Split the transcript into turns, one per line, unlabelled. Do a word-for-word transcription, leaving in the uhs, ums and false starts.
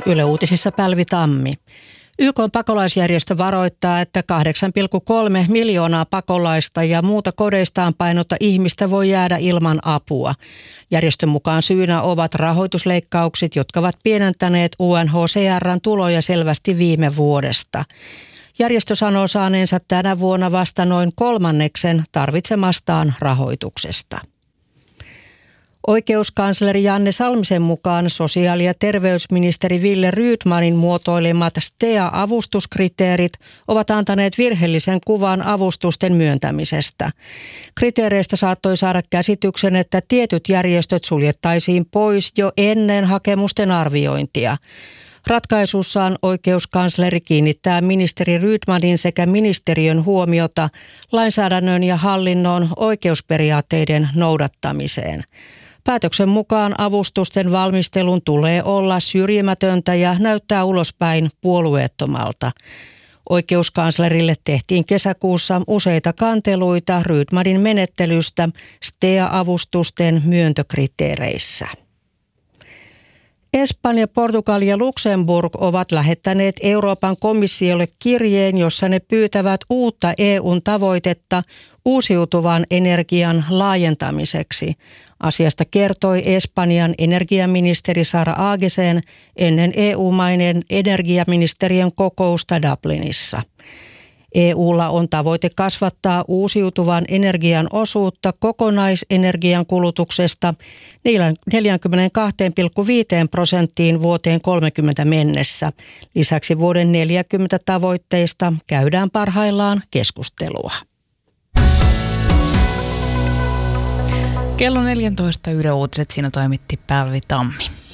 Yle Uutisissa Päivi Tammi. Y K:n pakolaisjärjestö varoittaa, että kahdeksan pilkku kolme miljoonaa pakolaista ja muuta kodeistaan painutta ihmistä voi jäädä ilman apua. Järjestön mukaan syynä ovat rahoitusleikkaukset, jotka ovat pienentäneet U N H C R:n tuloja selvästi viime vuodesta. Järjestö sanoo saaneensa tänä vuonna vasta noin kolmanneksen tarvitsemastaan rahoituksesta. Oikeuskansleri Janne Salmisen mukaan sosiaali- ja terveysministeri Wille Rydmanin muotoilemat S T E A-avustuskriteerit ovat antaneet virheellisen kuvan avustusten myöntämisestä. Kriteereistä saattoi saada käsityksen, että tietyt järjestöt suljettaisiin pois jo ennen hakemusten arviointia. Ratkaisussaan oikeuskansleri kiinnittää ministeri Rydmanin sekä ministeriön huomiota lainsäädännön ja hallinnon oikeusperiaatteiden noudattamiseen. Päätöksen mukaan avustusten valmistelun tulee olla syrjimätöntä ja näyttää ulospäin puolueettomalta. Oikeuskanslerille tehtiin kesäkuussa useita kanteluita Rydmanin menettelystä S T E A-avustusten myöntökriteereissä. Espanja, Portugali ja Luxemburg ovat lähettäneet Euroopan komissiolle kirjeen, jossa ne pyytävät uutta E U:n tavoitetta uusiutuvan energian laajentamiseksi. Asiasta kertoi Espanjan energiaministeri Sara Agesen ennen E U-maiden energiaministerien kokousta Dublinissa. E U:lla on tavoite kasvattaa uusiutuvan energian osuutta kokonaisenergian kulutuksesta neljäkymmentäkaksi pilkku viisi prosenttiin vuoteen kolmekymmentä mennessä. Lisäksi vuoden neljäkymmentä tavoitteista käydään parhaillaan keskustelua.
Kello neljätoista Yle Uutiset, siinä toimitti Päivi Tammi.